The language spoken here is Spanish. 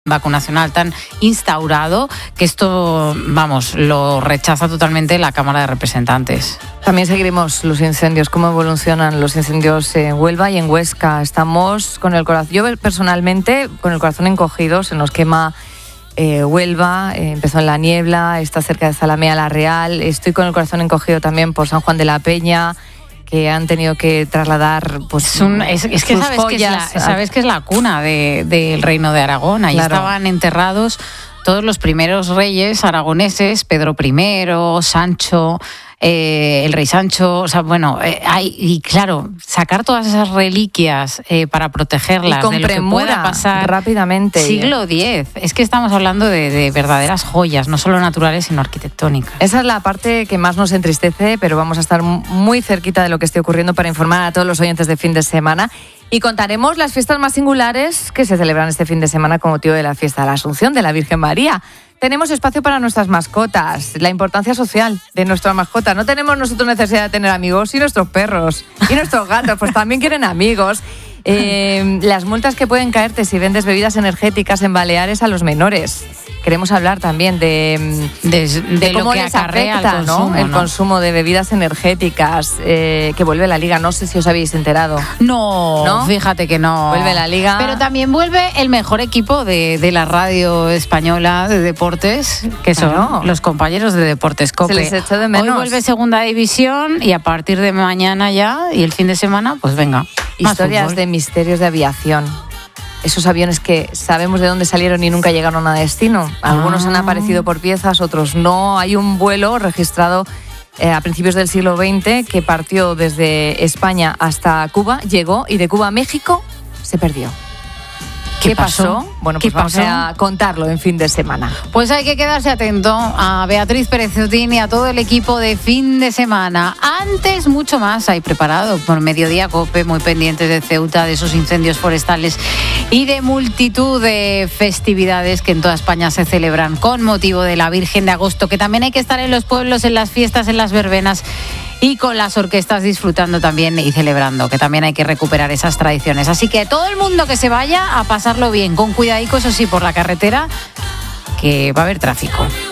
vacunacional tan instaurado que esto, vamos, lo rechaza totalmente la Cámara de Representantes. También seguiremos los incendios, cómo evolucionan los incendios en Huelva y en Huesca. Estamos con el corazón, yo personalmente con el corazón encogido, se nos quema Huelva, empezó en La Niebla, está cerca de Zalamea la Real. Estoy con el corazón encogido también por San Juan de la Peña, que han tenido que trasladar pues es que sabes que es la cuna del Reino de Aragón. Ahí claro. Estaban enterrados todos los primeros reyes aragoneses, Pedro I, Sancho, el rey Sancho, o sea, bueno, y claro, sacar todas esas reliquias para protegerlas de lo que pueda pasar rápidamente. Siglo X, es que estamos hablando de verdaderas joyas, no solo naturales, sino arquitectónicas. Esa es la parte que más nos entristece, pero vamos a estar muy cerquita de lo que esté ocurriendo para informar a todos los oyentes de fin de semana. Y contaremos las fiestas más singulares que se celebran este fin de semana con motivo de la fiesta de la Asunción de la Virgen María. Tenemos espacio para nuestras mascotas, la importancia social de nuestras mascotas. No tenemos nosotros necesidad de tener amigos, y nuestros perros y nuestros gatos pues también quieren amigos. Las multas que pueden caerte si vendes bebidas energéticas en Baleares a los menores. Queremos hablar también de cómo les afecta el consumo, ¿no? El consumo de bebidas energéticas, que vuelve la Liga. No sé si os habéis enterado. No, fíjate que no. Vuelve la Liga. Pero también vuelve el mejor equipo de la radio española de deportes, que son los compañeros de Deportes COPE. Se les echó de menos. Hoy vuelve Segunda División y a partir de mañana ya y el fin de semana, pues venga. Historias de misterios de aviación. Esos aviones que sabemos de dónde salieron y nunca llegaron a destino. Algunos han aparecido por piezas, otros no. Hay un vuelo registrado a principios del siglo XX que partió desde España hasta Cuba, llegó y de Cuba a México se perdió. ¿Qué pasó? Bueno, pues vamos a contarlo en fin de semana. Pues hay que quedarse atento a Beatriz Pérez Otín y a todo el equipo de fin de semana. Antes, mucho más hay preparado por Mediodía COPE, muy pendientes de Ceuta, de esos incendios forestales y de multitud de festividades que en toda España se celebran con motivo de la Virgen de Agosto, que también hay que estar en los pueblos, en las fiestas, en las verbenas y con las orquestas disfrutando también y celebrando, que también hay que recuperar esas tradiciones. Así que todo el mundo que se vaya a pasarlo bien, con cuidadico, eso sí, por la carretera, que va a haber tráfico.